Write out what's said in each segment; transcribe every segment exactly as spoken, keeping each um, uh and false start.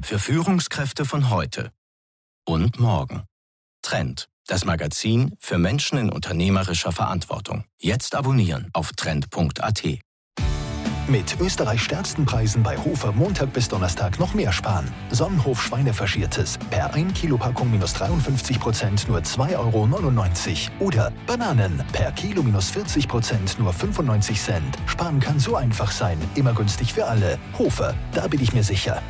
für Führungskräfte von heute und morgen. Trend, das Magazin für Menschen in unternehmerischer Verantwortung. Jetzt abonnieren auf trend punkt a t. Mit Österreichs stärksten Preisen bei Hofer Montag bis Donnerstag noch mehr sparen. Sonnenhof Schweinefaschiertes per ein Kilo Packung minus dreiundfünfzig Prozent nur zwei Euro neunundneunzig. Oder Bananen per Kilo minus vierzig Prozent nur fünfundneunzig Cent. Sparen kann so einfach sein, immer günstig für alle. Hofer, da bin ich mir sicher.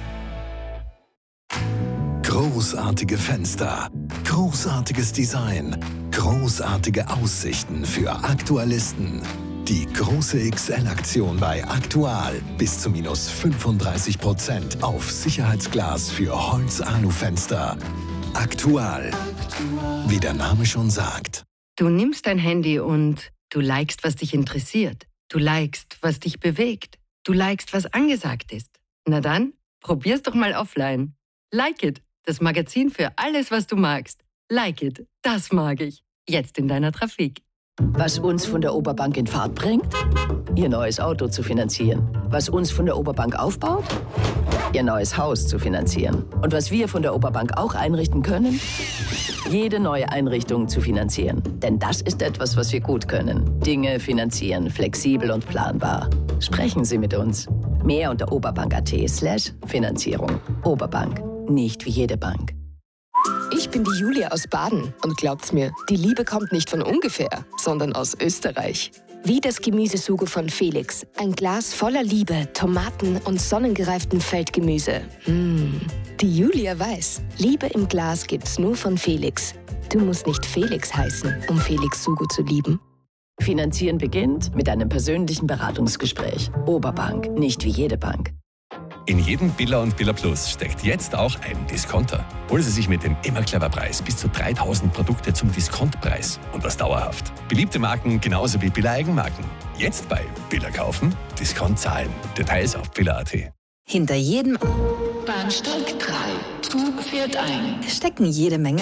Großartige Fenster, großartiges Design, großartige Aussichten für Aktualisten. Die große X L-Aktion bei Aktual. Bis zu minus fünfunddreißig Prozent auf Sicherheitsglas für Holz-Alu-Fenster. Aktual. Wie der Name schon sagt. Du nimmst dein Handy und du likest, was dich interessiert. Du likest, was dich bewegt. Du likest, was angesagt ist. Na dann, probier's doch mal offline. Like It, das Magazin für alles, was du magst. Like It, das mag ich. Jetzt in deiner Trafik. Was uns von der Oberbank in Fahrt bringt? Ihr neues Auto zu finanzieren. Was uns von der Oberbank aufbaut? Ihr neues Haus zu finanzieren. Und was wir von der Oberbank auch einrichten können? Jede neue Einrichtung zu finanzieren. Denn das ist etwas, was wir gut können. Dinge finanzieren, flexibel und planbar. Sprechen Sie mit uns. Mehr unter oberbank.at slash Finanzierung. Oberbank. Nicht wie jede Bank. Ich bin die Julia aus Baden und glaubt's mir, die Liebe kommt nicht von ungefähr, sondern aus Österreich. Wie das Gemüsesugo von Felix. Ein Glas voller Liebe, Tomaten und sonnengereiftem Feldgemüse. Mmh. Die Julia weiß, Liebe im Glas gibt's nur von Felix. Du musst nicht Felix heißen, um Felix Sugo zu lieben. Finanzieren beginnt mit einem persönlichen Beratungsgespräch. Oberbank, nicht wie jede Bank. In jedem Billa und Billa Plus steckt jetzt auch ein Discounter. Holen Sie sich mit dem Immer Clever Preis bis zu dreitausend Produkte zum Diskontpreis und das dauerhaft. Beliebte Marken genauso wie Billa Eigenmarken. Jetzt bei Billa kaufen, Discount zahlen. Details auf billa punkt a t. Hinter jedem Bahnsteig drei. Zug fährt ein. stecken jede Menge.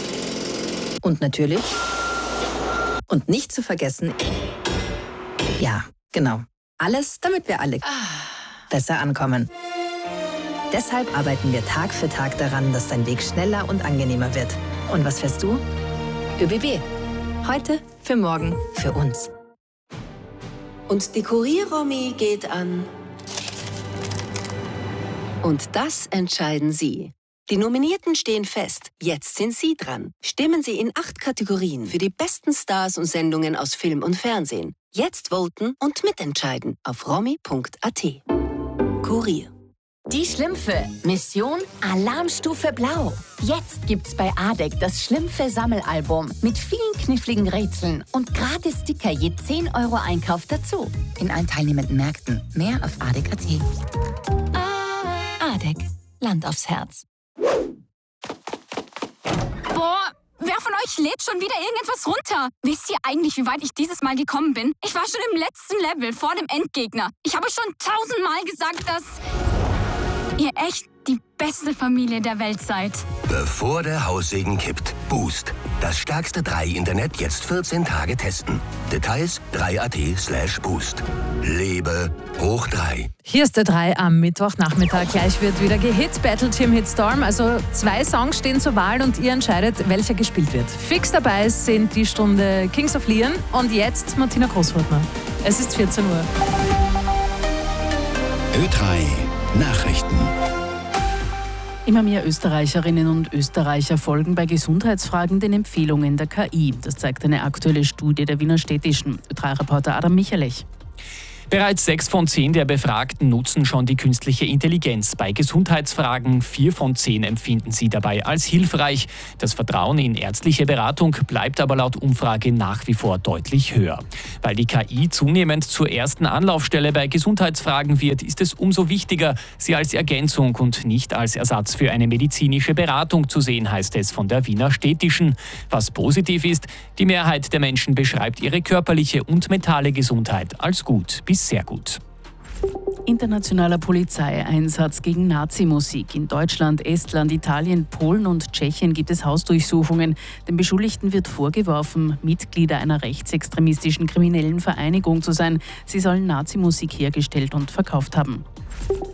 Und natürlich, und nicht zu vergessen, ja, genau, alles, damit wir alle besser ankommen. Deshalb arbeiten wir Tag für Tag daran, dass dein Weg schneller und angenehmer wird. Und was fährst du? ÖBB. Heute, für morgen, für uns. Und die Kurier-Romy geht an. Und das entscheiden Sie. Die Nominierten stehen fest. Jetzt sind Sie dran. Stimmen Sie in acht Kategorien für die besten Stars und Sendungen aus Film und Fernsehen. Jetzt voten und mitentscheiden auf romy punkt a t. Kurier. Die Schlümpfe. Mission Alarmstufe Blau. Jetzt gibt's bei Adek das Schlümpfe-Sammelalbum mit vielen kniffligen Rätseln und gratis Sticker je zehn Euro Einkauf dazu. In allen teilnehmenden Märkten. Mehr auf adek punkt a t. Adek. Land aufs Herz. Boah, wer von euch lädt schon wieder irgendetwas runter? Wisst ihr eigentlich, wie weit ich dieses Mal gekommen bin? Ich war schon im letzten Level, vor dem Endgegner. Ich habe schon tausendmal gesagt, dass ihr echt die beste Familie der Welt seid. Bevor der Haussegen kippt. Boost. Das stärkste drei Internet jetzt vierzehn Tage testen. Details drei punkt a t slash boost. Lebe hoch drei. Hier ist der drei am Mittwochnachmittag. Gleich wird wieder gehit. Battle Team Hitstorm. Also zwei Songs stehen zur Wahl und ihr entscheidet, welcher gespielt wird. Fix dabei sind die Stunde Kings of Leon und jetzt Martina Großhurtner. Es ist vierzehn Uhr. Ö drei Nachrichten. Immer mehr Österreicherinnen und Österreicher folgen bei Gesundheitsfragen den Empfehlungen der K I. Das zeigt eine aktuelle Studie der Wiener Städtischen. Ö drei Reporter Adam Michalech. Bereits sechs von zehn der Befragten nutzen schon die künstliche Intelligenz bei Gesundheitsfragen. Vier von zehn empfinden sie dabei als hilfreich. Das Vertrauen in ärztliche Beratung bleibt aber laut Umfrage nach wie vor deutlich höher. Weil die K I zunehmend zur ersten Anlaufstelle bei Gesundheitsfragen wird, ist es umso wichtiger, sie als Ergänzung und nicht als Ersatz für eine medizinische Beratung zu sehen, heißt es von der Wiener Städtischen. Was positiv ist, die Mehrheit der Menschen beschreibt ihre körperliche und mentale Gesundheit als gut bis sehr gut. Internationaler Polizeieinsatz gegen Nazi-Musik. In Deutschland, Estland, Italien, Polen und Tschechien gibt es Hausdurchsuchungen. Den Beschuldigten wird vorgeworfen, Mitglieder einer rechtsextremistischen kriminellen Vereinigung zu sein. Sie sollen Nazi-Musik hergestellt und verkauft haben.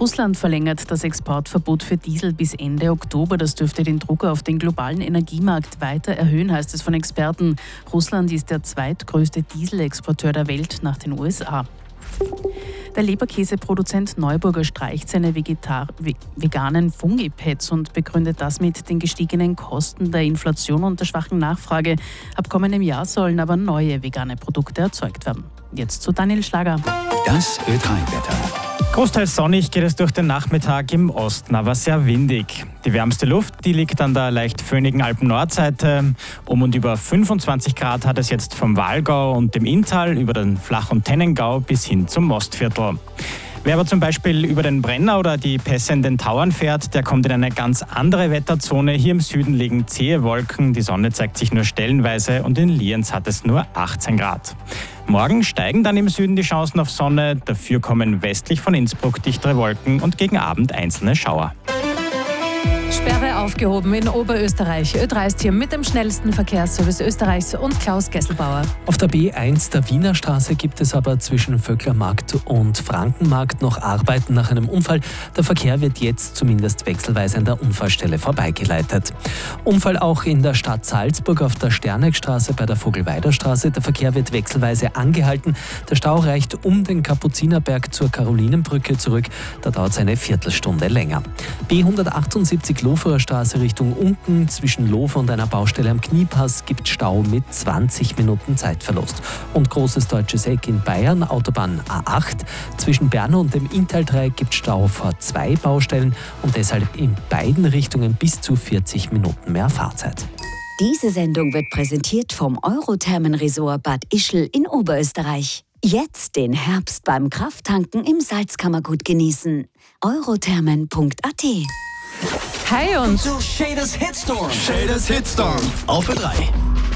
Russland verlängert das Exportverbot für Diesel bis Ende Oktober. Das dürfte den Druck auf den globalen Energiemarkt weiter erhöhen, heißt es von Experten. Russland ist der zweitgrößte Dieselexporteur der Welt nach den U S A. Der Leberkäseproduzent Neuburger streicht seine Vegetar- veganen Fungipads und begründet das mit den gestiegenen Kosten der Inflation und der schwachen Nachfrage. Ab kommendem Jahr sollen aber neue vegane Produkte erzeugt werden. Jetzt zu Daniel Schlager. Das Ö drei Wetter. Großteils sonnig geht es durch den Nachmittag im Osten, aber sehr windig. Die wärmste Luft, die liegt an der leicht föhnigen Alpen-Nordseite. Um und über fünfundzwanzig Grad hat es jetzt vom Wallgau und dem Inntal über den Flach- und Tennengau bis hin zum Mostviertel. Wer aber zum Beispiel über den Brenner oder die Pässe in den Tauern fährt, der kommt in eine ganz andere Wetterzone. Hier im Süden liegen zähe Wolken, die Sonne zeigt sich nur stellenweise und in Lienz hat es nur achtzehn Grad. Morgen steigen dann im Süden die Chancen auf Sonne, dafür kommen westlich von Innsbruck dichtere Wolken und gegen Abend einzelne Schauer. Sperre aufgehoben in Oberösterreich. Ö drei ist hier mit dem schnellsten Verkehrsservice Österreichs und Klaus Gesselbauer. Auf der B eins der Wiener Straße gibt es aber zwischen Vöcklermarkt und Frankenmarkt noch Arbeiten nach einem Unfall. Der Verkehr wird jetzt zumindest wechselweise an der Unfallstelle vorbeigeleitet. Unfall auch in der Stadt Salzburg auf der Sternegstraße bei der Vogelweiderstraße. Der Verkehr wird wechselweise angehalten. Der Stau reicht um den Kapuzinerberg zur Karolinenbrücke zurück. Da dauert es eine Viertelstunde länger. B hundertachtundsiebzig Loferer Straße Richtung Unken. Zwischen Lofer und einer Baustelle am Kniepass gibt Stau mit zwanzig Minuten Zeitverlust. Und großes deutsches Eck in Bayern, Autobahn A acht. Zwischen Bern und dem Inntal-Dreieck gibt Stau vor zwei Baustellen und deshalb in beiden Richtungen bis zu vierzig Minuten mehr Fahrzeit. Diese Sendung wird präsentiert vom Eurothermen-Resort Bad Ischl in Oberösterreich. Jetzt den Herbst beim Krafttanken im Salzkammergut genießen. eurothermen punkt a t. Hi und Shaders Hitstorm. Shaders Hitstorm auf Ö drei.